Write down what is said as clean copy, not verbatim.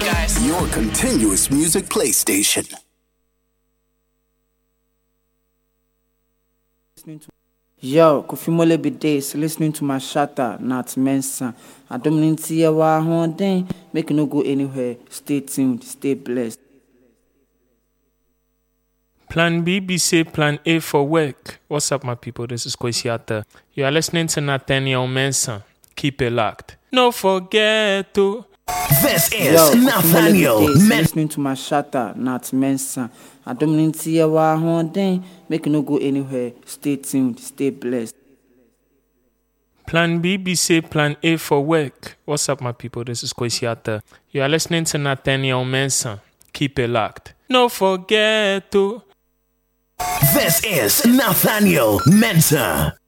guys. Your continuous music play station. Yo, Kofimole Bidays, listening to my shatter, not Mensa. I don't mean to see one day, make no go anywhere. Stay tuned, stay blessed. Plan B, be say Plan A for work. What's up, my people? This is Kwesiata. You are listening to Nathaniel Mensah. Keep it locked. No forget to. This is Nathaniel Mensah. Listening to my shatter, not Mensa. I don't mean to see one day, make no go anywhere. Stay tuned, stay blessed. Plan B, be say Plan A for work. What's up, my people? This is Kwesiata. You are listening to Nathaniel Mensah. Keep it locked. No forget to. This is Nathaniel Mensah.